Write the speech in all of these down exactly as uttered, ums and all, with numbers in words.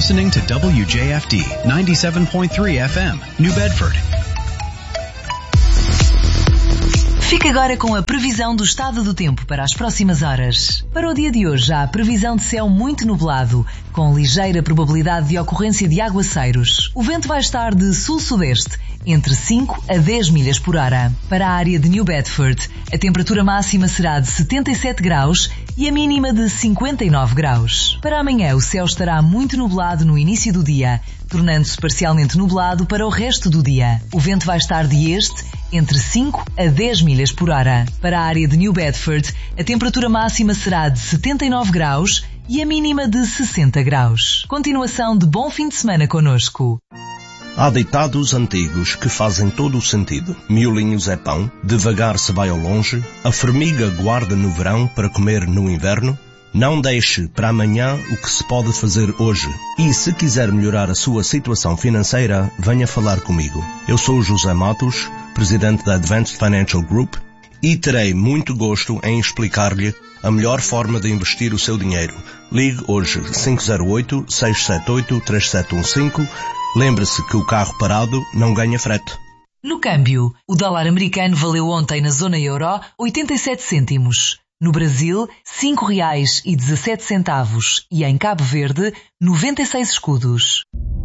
listening to W J F D ninety-seven point three F M, New Bedford. Fique agora com a previsão do estado do tempo para as próximas horas. Para o dia de hoje há previsão de céu muito nublado, com ligeira probabilidade de ocorrência de aguaceiros. O vento vai estar de sul-sudeste, entre cinco a dez milhas por hora. Para a área de New Bedford, a temperatura máxima será de setenta e sete graus e a mínima de cinquenta e nove graus. Para amanhã o céu estará muito nublado no início do dia, tornando-se parcialmente nublado para o resto do dia. O vento vai estar de este, entre cinco a dez milhas por hora. Para a área de New Bedford, a temperatura máxima será de setenta e nove graus e a mínima de sessenta graus. Continuação de bom fim de semana connosco. Há ditados antigos que fazem todo o sentido. Miolinhos é pão, devagar se vai ao longe, a formiga guarda no verão para comer no inverno. Não deixe para amanhã o que se pode fazer hoje. E se quiser melhorar a sua situação financeira, venha falar comigo. Eu sou José Matos, presidente da Advanced Financial Group, e terei muito gosto em explicar-lhe a melhor forma de investir o seu dinheiro. Ligue hoje cinco zero oito, seis sete oito, três sete um cinco. Lembre-se que o carro parado não ganha frete. No câmbio, o dólar americano valeu ontem na zona euro oitenta e sete cêntimos. No Brasil, cinco reais e dezassete centavos e em Cabo Verde, noventa e seis escudos.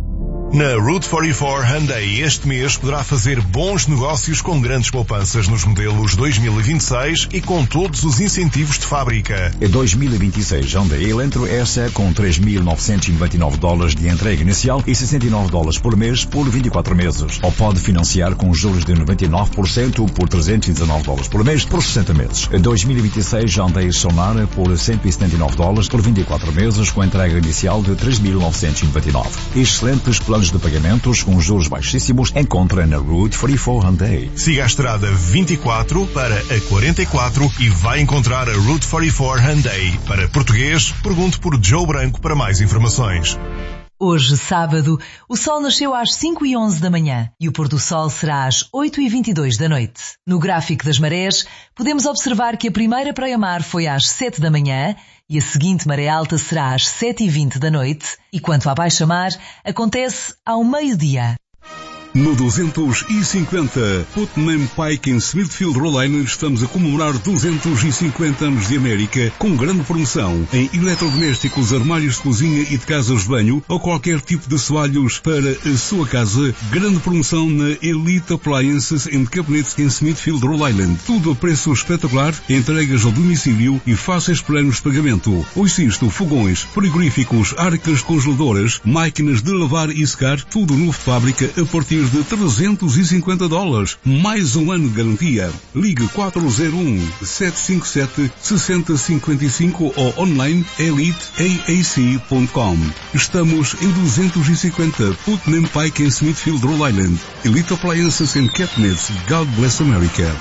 Na Route quarenta e quatro Hyundai este mês poderá fazer bons negócios com grandes poupanças nos modelos dois mil e vinte e seis e com todos os incentivos de fábrica. Em dois mil e vinte e seis, Hyundai Elantra S com três mil novecentos e noventa e nove dólares de entrega inicial e sessenta e nove dólares por mês por vinte e quatro meses. Ou pode financiar com juros de noventa e nove por cento por trezentos e dezanove dólares por mês por sessenta meses. Em dois mil e vinte e seis, Hyundai Sonara por cento e setenta e nove dólares por vinte e quatro meses com entrega inicial de três mil novecentos e noventa e nove. Excelentes planos de pagamentos com juros baixíssimos encontra na Route quarenta e quatro Hyundai. Siga a estrada vinte e quatro para a quarenta e quatro e vai encontrar a Route quarenta e quatro Hyundai. Para português, pergunte por Joe Branco para mais informações. Hoje, sábado, o sol nasceu às cinco e onze da manhã e o pôr do sol será às oito e vinte e dois da noite. No gráfico das marés, podemos observar que a primeira praia-mar foi às sete da manhã e a seguinte maré alta será às sete e vinte da noite e quanto à baixa-mar, acontece ao meio-dia. No duzentos e cinquenta Putnam Pike em Smithfield, Rhode Island, estamos a comemorar duzentos e cinquenta anos de América com grande promoção em eletrodomésticos, armários de cozinha e de casas de banho ou qualquer tipo de assoalhos para a sua casa. Grande promoção na Elite Appliances and Cabinets em Smithfield, Rhode Island. Tudo a preço espetacular, entregas ao domicílio e fáceis planos de pagamento. Ouça isto, fogões, frigoríficos, arcas congeladoras, máquinas de lavar e secar, tudo novo de fábrica a partir de trezentos e cinquenta dólares. Mais um ano de garantia. Ligue quatro zero um, sete cinco sete, seis zero cinco cinco ou online elite a a c ponto com. Estamos em duzentos e cinquenta Putnam Pike em Smithfield, Rhode Island. Elite Appliances and Cabinets. God bless America.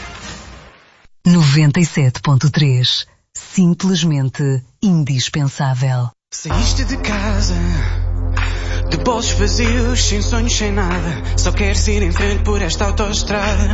noventa e sete ponto três. Simplesmente indispensável. Saíste de casa de bolsos vazios, sem sonhos, sem nada. Só queres ir em frente por esta autoestrada.